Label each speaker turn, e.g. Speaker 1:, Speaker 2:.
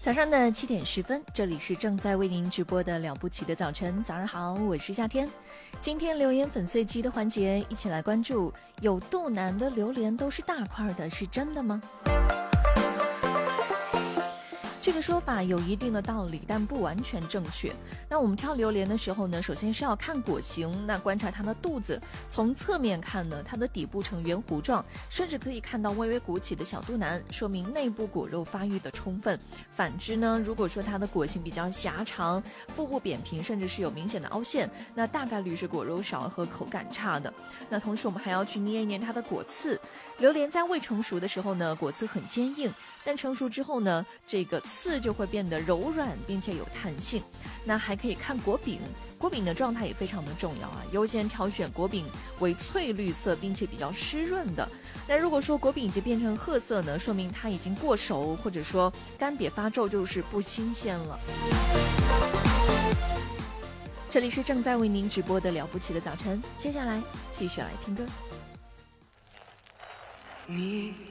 Speaker 1: 早上的7点10分，这里是正在为您直播的了不起的早晨。早上好，我是夏天。今天留言粉碎机的环节，一起来关注：有肚腩的榴莲都是大块的，是真的吗？这个说法有一定的道理，但不完全正确。那我们挑榴莲的时候呢，首先是要看果形，那观察它的肚子。从侧面看呢，它的底部呈圆弧状，甚至可以看到微微鼓起的小肚腩，说明内部果肉发育的充分。反之呢，如果说它的果形比较狭长，腹部扁平，甚至是有明显的凹陷，那大概率是果肉少和口感差的。那同时我们还要去捏一捏它的果刺。榴莲在未成熟的时候呢，果刺很坚硬，但成熟之后呢，这个刺就会变得柔软并且有弹性。那还可以看果柄，果柄的状态也非常的重要啊，优先挑选果柄为翠绿色并且比较湿润的。那如果说果柄已经变成褐色呢，说明它已经过熟，或者说干瘪发皱，就是不新鲜了。这里是正在为您直播的了不起的早晨，接下来继续来听歌。
Speaker 2: 你